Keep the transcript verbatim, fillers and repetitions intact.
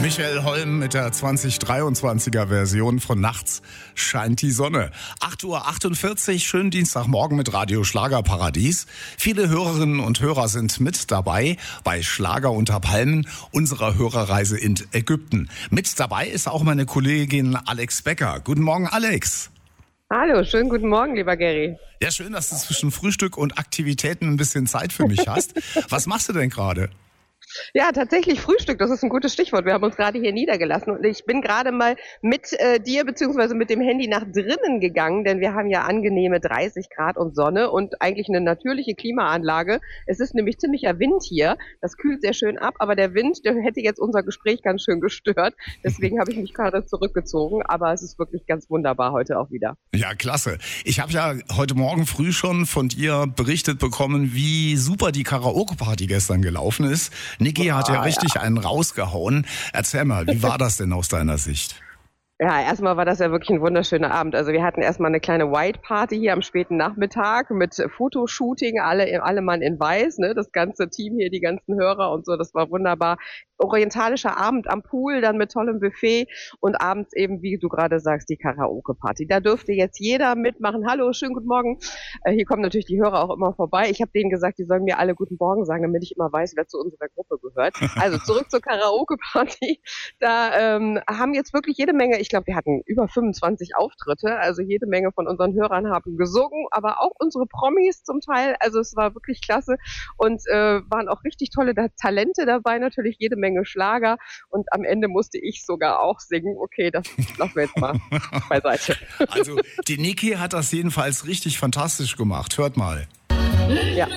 Michael Holm mit der zwanzig dreiundzwanziger Version von Nachts scheint die Sonne. acht Uhr achtundvierzig, schönen Dienstagmorgen mit Radio Schlagerparadies. Viele Hörerinnen und Hörer sind mit dabei bei Schlager unter Palmen, unserer Hörerreise in Ägypten. Mit dabei ist auch meine Kollegin Alex Becker. Guten Morgen, Alex. Hallo, schönen guten Morgen, lieber Gary. Ja, schön, dass du zwischen Frühstück und Aktivitäten ein bisschen Zeit für mich hast. Was machst du denn gerade? Ja, tatsächlich Frühstück, das ist ein gutes Stichwort. Wir haben uns gerade hier niedergelassen und ich bin gerade mal mit äh, dir beziehungsweise mit dem Handy nach drinnen gegangen, denn wir haben ja angenehme dreißig Grad und Sonne und eigentlich eine natürliche Klimaanlage. Es ist nämlich ziemlicher Wind hier, das kühlt sehr schön ab, aber der Wind, der hätte jetzt unser Gespräch ganz schön gestört. Deswegen habe ich mich gerade zurückgezogen, aber es ist wirklich ganz wunderbar heute auch wieder. Ja, klasse. Ich habe ja heute Morgen früh schon von dir berichtet bekommen, wie super die Karaoke-Party gestern gelaufen ist. Niki hat ja richtig ja. einen rausgehauen. Erzähl mal, wie war das denn aus deiner Sicht? Ja, erstmal war das ja wirklich ein wunderschöner Abend. Also wir hatten erstmal eine kleine White Party hier am späten Nachmittag mit Fotoshooting, alle, alle Mann in weiß, ne, das ganze Team hier, die ganzen Hörer und so, das war wunderbar. Orientalischer Abend am Pool, dann mit tollem Buffet und abends eben, wie du gerade sagst, die Karaoke-Party. Da dürfte jetzt jeder mitmachen. Hallo, schönen guten Morgen. Äh, hier kommen natürlich die Hörer auch immer vorbei. Ich habe denen gesagt, die sollen mir alle guten Morgen sagen, damit ich immer weiß, wer zu unserer Gruppe gehört. Also zurück zur Karaoke-Party. Da ähm, haben jetzt wirklich jede Menge, ich glaube, wir hatten über fünfundzwanzig Auftritte, also jede Menge von unseren Hörern haben gesungen, aber auch unsere Promis zum Teil. Also es war wirklich klasse und äh, waren auch richtig tolle Talente dabei, natürlich jede Menge Schlager und am Ende musste ich sogar auch singen. Okay, das lassen wir jetzt mal beiseite. Also die Niki hat das jedenfalls richtig fantastisch gemacht. Hört mal. Ja.